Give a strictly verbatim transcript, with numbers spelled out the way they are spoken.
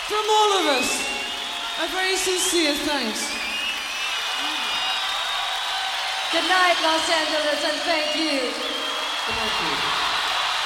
From all of us, a very sincere thanks. Good night, Los Angeles, and thank you. Thank you.